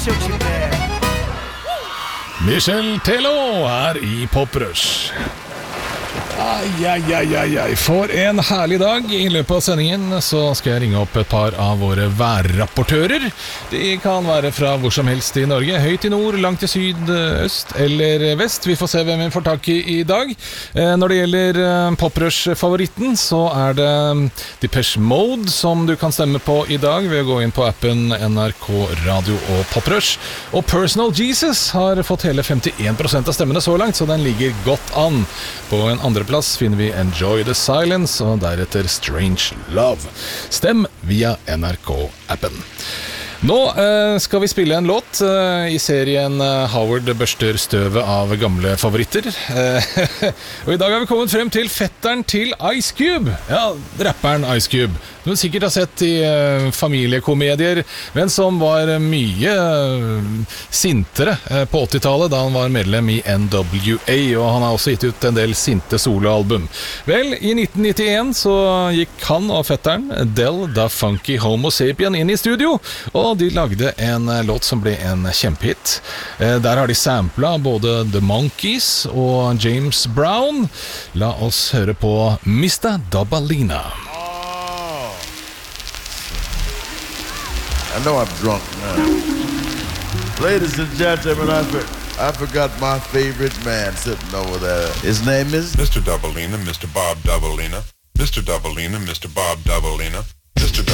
searching man. Michel Tello er i Poprush. For en herlig dag. I løpet av sendingen så skal jeg ringe opp et par av våre værrapportører. De kan være fra hvor som helst i Norge. Høyt i nord, langt i syd, øst eller vest. Vi får se hvem vi får tak i dag. Når det gjelder Poprush-favoritten, så er det Depeche Mode som du kan stemme på i dag ved å gå inn på appen NRK Radio og Poprush. Og Personal Jesus har fått hele 51% av stemmene så langt, så den ligger godt an. På en andreplass finner vi Enjoy the Silence og deretter Strange Love. Stem via NRK-appen. Nå skal vi spille en låt i serien Howard børster støvet av gamle favoritter. Og i dag har vi kommet frem til fetteren til Ice Cube. Ja, rapperen Ice Cube. Du har sikkert sett i familiekomedier, men som var mye sintere på 80-tallet da han var medlem i NWA, og han har også gitt ut en del sinte soloalbum. Vel, i 1991 så gikk han og fetteren Del Da Funky Homo Sapien inn i studio, og de lagde en låt som ble en kjempehit. Der har de samplet både The Monkees og James Brown. La oss høre på Mr. Dabalina. I know I'm drunk now. Ladies and gentlemen, I forgot my favorite man sitting over there. His name is Mr. Dabalina, Mr. Bob Dabalina. Mr. Dabalina, Mr. Bob Dabalina.